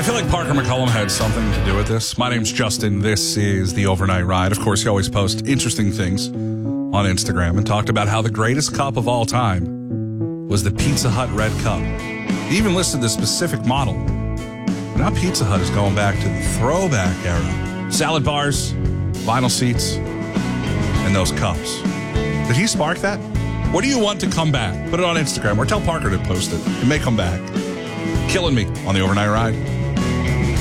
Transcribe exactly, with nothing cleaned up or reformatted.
feel like Parker McCollum had something to do with this. My name's Justin. This is The Overnight Ride. Of course, he always posts interesting things on Instagram and talked about how the greatest cup of all time was the Pizza Hut Red Cup. He even listed the specific model. Now Pizza Hut is going back to the throwback era. Salad bars, vinyl seats, and those cups. Did he spark that? What do you want to come back? Put it on Instagram or tell Parker to post it. It may come back. Killing me on The Overnight Ride.